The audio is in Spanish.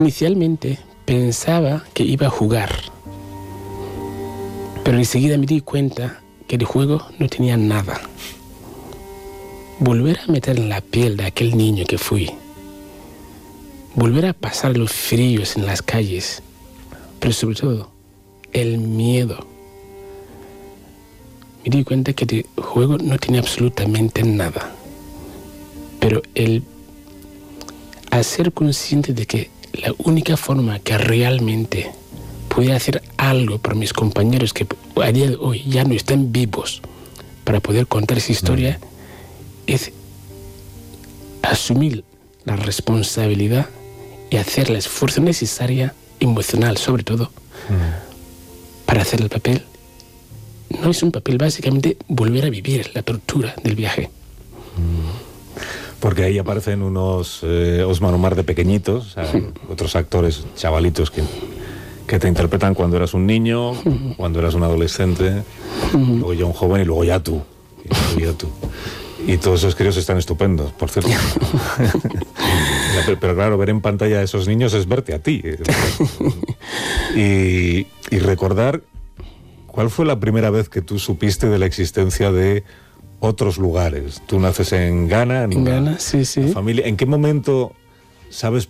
Inicialmente pensaba que iba a jugar, pero enseguida me di cuenta que el juego no tenía nada. Volver a meter en la piel de aquel niño que fui, volver a pasar los fríos en las calles, pero sobre todo el miedo. Me di cuenta que el juego no tenía absolutamente nada, pero al ser consciente de que la única forma que realmente podía hacer algo por mis compañeros que a día de hoy ya no están vivos para poder contar esa historia es asumir la responsabilidad y hacer el esfuerzo necesario, emocional sobre todo, para hacer el papel. No es un papel, básicamente volver a vivir la tortura del viaje. Porque ahí aparecen unos Osman Omar de pequeñitos, o sea, otros actores chavalitos que te interpretan cuando eras un niño, cuando eras un adolescente, luego ya un joven y luego ya tú. Y todos esos críos están estupendos, por cierto. Pero claro, ver en pantalla a esos niños es verte a ti. Y recordar cuál fue la primera vez que tú supiste de la existencia de otros lugares. Tú naces en Ghana, En Ghana, sí. Familia. ¿En qué momento sabes